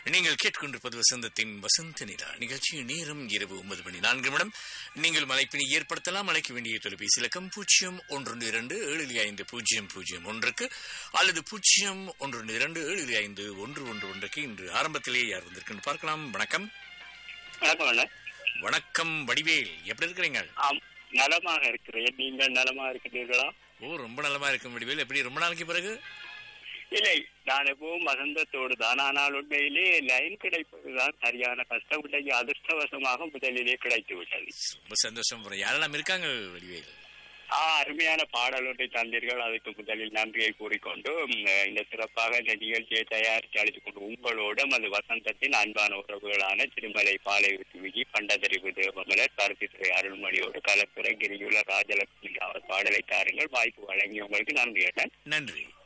நீங்கள் கேட்கொண்டிருப்பது வசந்தத்தின் வசந்த நிலா நிகழ்ச்சி. நேரம் இரவு 9:04. நீங்கள் அழைப்பினை ஏற்படுத்தலாம். அழைக்க வேண்டிய தொலைபேசி இலக்கம் 0127550001 அல்லது 01275511 இன்று ஆரம்பத்திலேயே யார் வந்திருக்குன்னு பார்க்கலாம். வணக்கம். வணக்கம் வடிவேல், எப்படி இருக்கிறீங்க? நலமாக இருக்கிறேன். நீங்கள் நலமா இருக்கிறீர்களா? ரொம்ப நலமா இருக்கும் வடிவேல். எப்படி ரொம்ப நாளைக்கு பிறகு? இல்லை, நான் எப்பவும் வசந்தத்தோடு தான். ஆனால் உண்மையிலே லைன் கிடைப்பதுதான் சரியான கஷ்டம். உண்மைக்கு அதிர்ஷ்டவசமாக முதலிலே கிடைத்து விட்டது. ரொம்ப சந்தோஷம். யாரெல்லாம் இருக்காங்க வடிவேல்? அருமையான பாடல் ஒன்றை தந்தீர்கள். அதுக்கு முதலில் நன்றியை கூறிக்கொண்டு இந்த சிறப்பாக இந்த நிகழ்ச்சியை தயாரித்து அளித்துக் கொண்டு உங்களோடும் அது வசந்தத்தின் அன்பான உறவுகளான திருமலை பாலை விஜி பண்டதறிவு தேவமலர் கருத்துத்துறை அருள்மொழியோடு கலப்புரை கிரியுள்ள ராஜலட்சுமி அவர் பாடலை தாருங்கள். வாய்ப்பு வழங்கி உங்களுக்கு நன்றி. நன்றி.